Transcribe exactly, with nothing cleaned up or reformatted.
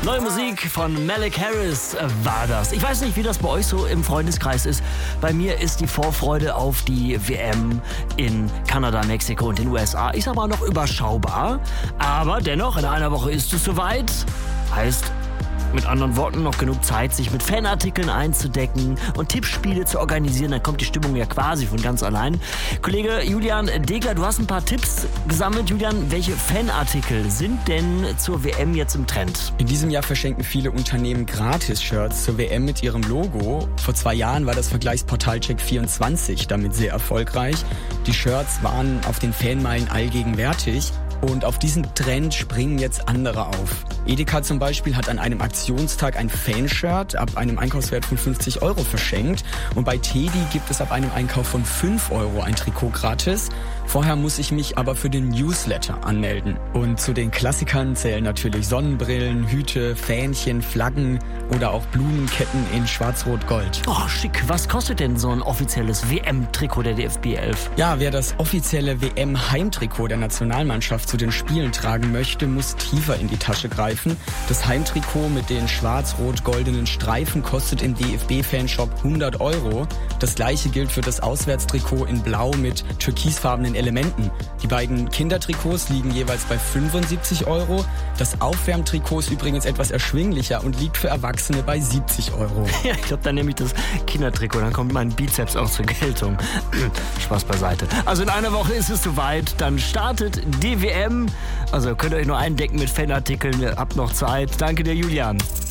Neue Musik von Malik Harris war das. Ich weiß nicht, wie das bei euch so im Freundeskreis ist. Bei mir ist die Vorfreude auf die W M in Kanada, Mexiko und den U S A ist aber noch überschaubar. Aber dennoch, in einer Woche ist es soweit. Heißt, mit anderen Worten, noch genug Zeit, sich mit Fanartikeln einzudecken und Tippspiele zu organisieren. Dann kommt die Stimmung ja quasi von ganz allein. Kollege Julian Degler, du hast ein paar Tipps gesammelt. Julian, welche Fanartikel sind denn zur W M jetzt im Trend? In diesem Jahr verschenken viele Unternehmen Gratis-Shirts zur W M mit ihrem Logo. Vor zwei Jahren war das Vergleichsportal Check vierundzwanzig damit sehr erfolgreich. Die Shirts waren auf den Fanmeilen allgegenwärtig. Und auf diesen Trend springen jetzt andere auf. Edeka zum Beispiel hat an einem Aktionstag ein Fanshirt ab einem Einkaufswert von fünfzig Euro verschenkt. Und bei Teddy gibt es ab einem Einkauf von fünf Euro ein Trikot gratis. Vorher muss ich mich aber für den Newsletter anmelden. Und zu den Klassikern zählen natürlich Sonnenbrillen, Hüte, Fähnchen, Flaggen oder auch Blumenketten in Schwarz-Rot-Gold. Oh, schick. Was kostet denn so ein offizielles W M-Trikot der D F B elf? Ja, wer das offizielle W M-Heimtrikot der Nationalmannschaft zu den Spielen tragen möchte, muss tiefer in die Tasche greifen. Das Heimtrikot mit den schwarz-rot-goldenen Streifen kostet im D F B-Fanshop hundert Euro. Das gleiche gilt für das Auswärtstrikot in Blau mit türkisfarbenen Elementen. Die beiden Kindertrikots liegen jeweils bei fünfundsiebzig Euro. Das Aufwärmtrikot ist übrigens etwas erschwinglicher und liegt für Erwachsene bei siebzig Euro. Ja, ich glaube, dann nehme ich das Kindertrikot, dann kommt mein Bizeps auch zur Geltung. Spaß beiseite. Also in einer Woche ist es soweit, dann startet die W M. Also könnt ihr euch nur eindecken mit Fanartikeln, habt noch Zeit. Danke dir, Julian.